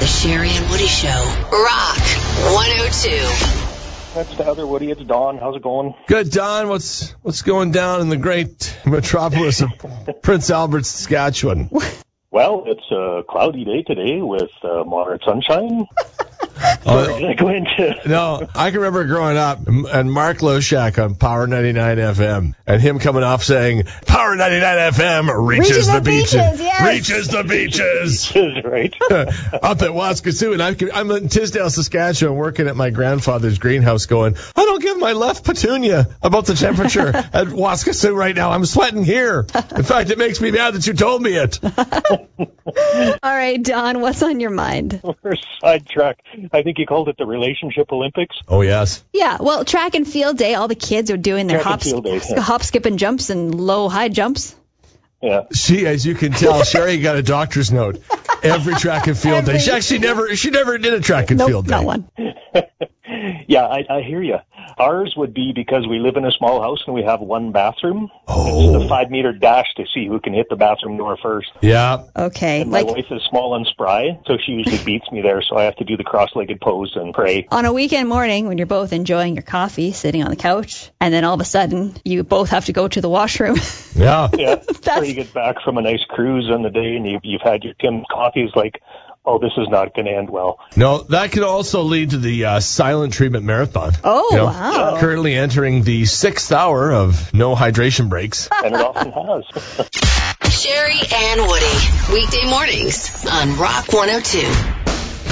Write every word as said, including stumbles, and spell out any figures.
The Sherry and Woody Show. Rock one oh two. That's the other Woody. It's Don. How's it going? Good, Don. What's what's going down in the great metropolis of Prince Albert, Saskatchewan? Well, it's a cloudy day today with uh, moderate sunshine. Oh, We're gonna go into no, I can remember growing up and Mark Loshak on Power ninety-nine F M and him coming off saying, Power ninety-nine F M reaches, Reaches the, the beaches. beaches, yes. Reaches the beaches. right. Up at Waskesiu. And I, I'm in Tisdale, Saskatchewan, working at my grandfather's greenhouse going, I don't give my left petunia about the temperature at Waskesiu right now. I'm sweating here. In fact, it makes me mad that you told me it. All right, Don, what's on your mind? We're sidetracked. I think you called it the Relationship Olympics. Oh, yes. Yeah, well, track and field day, all the kids are doing their Track and hop, field day, yeah. hop, skip, and jumps and low, high jumps. Yeah. She, as you can tell, Sherry got a doctor's note every track and field day. She actually never, she never did a track and Nope, field day. not one. Yeah, I, I hear you. Ours would be because we live in a small house and we have one bathroom. Oh. It's a five-meter dash to see who can hit the bathroom door first. Yeah. Okay, And my like wife is small and spry, so she usually beats me there, so I have to do the cross-legged pose and pray. on a weekend morning when you're both enjoying your coffee, sitting on the couch, and then all of a sudden you both have to go to the washroom. Yeah. Yeah, or you get back from a nice cruise on the day and you've, you've had your Tim coffees like, oh, this is not going to end well. No, that could also lead to the uh, silent treatment marathon. Oh, You know, wow. Currently entering the sixth hour of no hydration breaks. And it often has. Sherry and Woody. Weekday mornings on Rock one oh two.